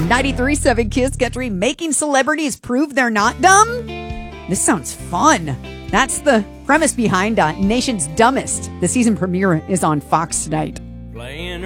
93.7 Kiss Country, making celebrities prove they're not dumb? This sounds fun. That's the premise behind Nation's Dumbest. The season premiere is on Fox tonight. Playing